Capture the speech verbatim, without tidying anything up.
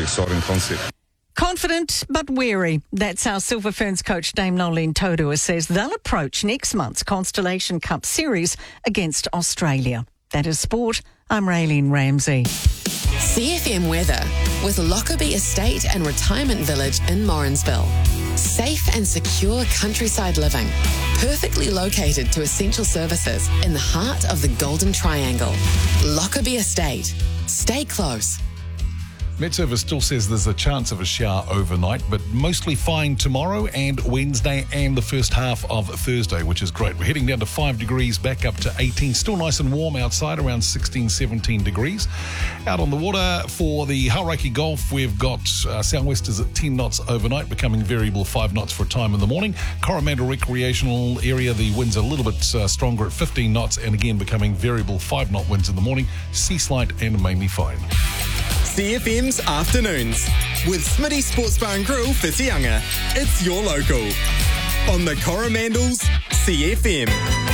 pretty exciting concept. Confident but wary. That's how Silver Ferns coach Dame Nolene Taurua says they'll approach next month's Constellation Cup series against Australia. That is sport. I'm Raylene Ramsey. C F M weather with Lockerbie Estate and Retirement Village in Morrinsville. Safe and secure countryside living, perfectly located to essential services in the heart of the Golden Triangle. Lockerbie Estate. Stay close. Met Service still says there's a chance of a shower overnight, but mostly fine tomorrow and Wednesday and the first half of Thursday, which is great. We're heading down to five degrees, back up to eighteen. Still nice and warm outside, around sixteen, seventeen degrees. Out on the water for the Hauraki Golf, we've got uh, southwesters at ten knots overnight, becoming variable five knots for a time in the morning. Coromandel Recreational Area, the winds are a little bit uh, stronger at fifteen knots, and again becoming variable five knot winds in the morning. Sea slight and mainly fine. C F M's Afternoons with Smitty Sports Bar and Grill, Whitianga. It's your local. On the Coromandel's C F M.